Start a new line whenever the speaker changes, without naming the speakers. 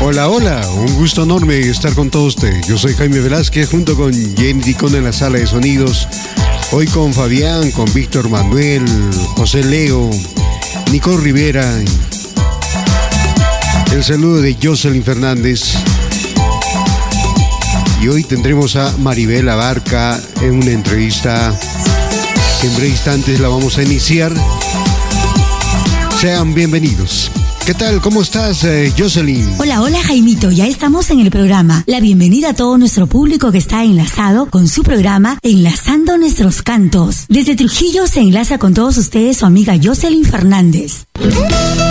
Hola, hola, un gusto enorme estar con todos ustedes. Yo soy Jaime Velázquez junto con Jenny Dicón en la sala de sonidos. Hoy con Fabián, con Víctor Manuel, José Leo, Nicole Rivera. El saludo de Jocelyn Fernández. Y hoy tendremos a Maribel Abarca en una entrevista que en breve instantes la vamos a iniciar. Sean bienvenidos. ¿Qué tal? ¿Cómo estás, Jocelyn?
Hola, hola, Jaimito. Ya estamos en el programa. La bienvenida a todo nuestro público que está enlazado con su programa Enlazando Nuestros Cantos. Desde Trujillo se enlaza con todos ustedes su amiga Jocelyn Fernández.